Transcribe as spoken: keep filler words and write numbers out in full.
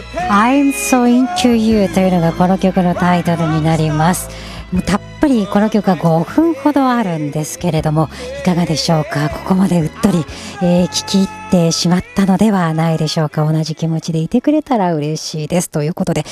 I'm so into you というのがこの曲のタイトルになります。もうたっぷりこの曲はごふんほどあるんですけれども、いかがでしょうか。ここまでうっとり、えー、聞き入ってしまったのではないでしょうか。同じ気持ちでいてくれたら嬉しいですということで、